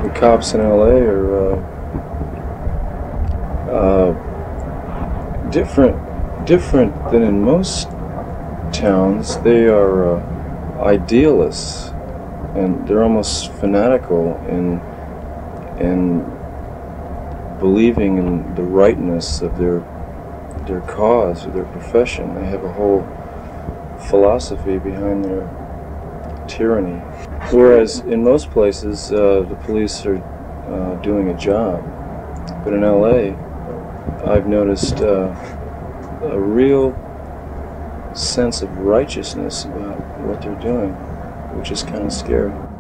The cops in LA are different than in most towns. They are idealists, and they're almost fanatical in believing in the rightness of their cause or their profession. They have a whole philosophy behind their tyranny. Whereas in most places, the police are doing a job. But in LA, I've noticed a real sense of righteousness about what they're doing, which is kind of scary.